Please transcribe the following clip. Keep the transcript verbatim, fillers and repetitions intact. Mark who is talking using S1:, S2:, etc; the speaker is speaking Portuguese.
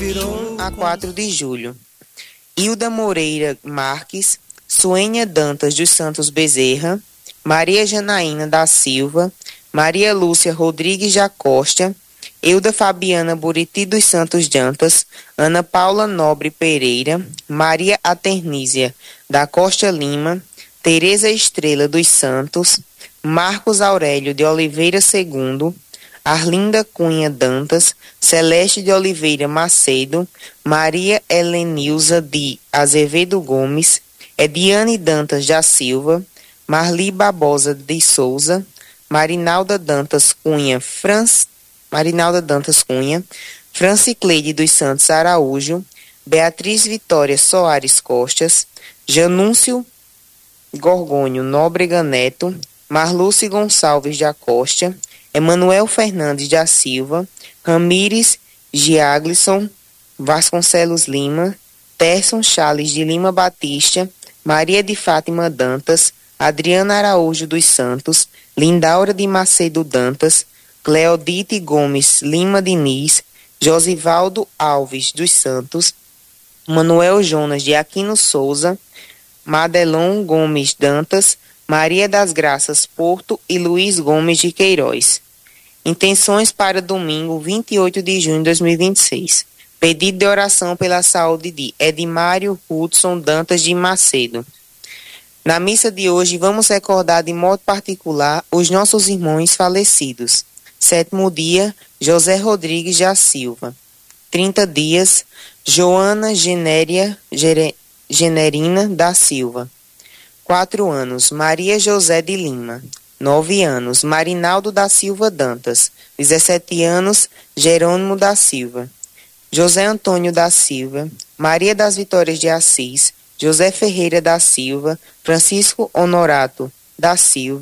S1: um a quatro de julho. Hilda Moreira Marques, Suênia Dantas dos Santos Bezerra, Maria Janaína da Silva, Maria Lúcia Rodrigues da Costa, Euda Fabiana Buriti dos Santos Dantas, Ana Paula Nobre Pereira, Maria Aternísia da Costa Lima, Tereza Estrela dos Santos, Marcos Aurélio de Oliveira segundo, Arlinda Cunha Dantas, Celeste de Oliveira Macedo, Maria Helenilza de Azevedo Gomes, Ediane Dantas da Silva, Marli Barbosa de Souza, Marinalda Dantas Cunha, Franz, Marinalda Dantas Cunha, Francicleide dos Santos Araújo, Beatriz Vitória Soares Costas, Janúncio Gorgônio Nóbrega Neto, Marluce Gonçalves da Costa, Emanuel Fernandes da Silva, Ramires Giaglison Vasconcelos Lima, Terson Charles de Lima Batista, Maria de Fátima Dantas, Adriana Araújo dos Santos, Lindaura de Macedo Dantas, Cleodite Gomes Lima Diniz, Josivaldo Alves dos Santos, Manuel Jonas de Aquino Souza, Madelon Gomes Dantas, Maria das Graças Porto e Luiz Gomes de Queiroz. Intenções para domingo, vinte e oito de junho de dois mil e vinte e seis. Pedido de oração pela saúde de Edmário Hudson Dantas de Macedo. Na missa de hoje, vamos recordar de modo particular os nossos irmãos falecidos. Sétimo dia, José Rodrigues da Silva. trinta dias, Joana Genéria, Gere, Generina da Silva. quatro anos, Maria José de Lima. nove anos, Marinaldo da Silva Dantas. dezessete anos, Jerônimo da Silva. José Antônio da Silva. Maria das Vitórias de Assis. José Ferreira da Silva. Francisco Honorato da Silva.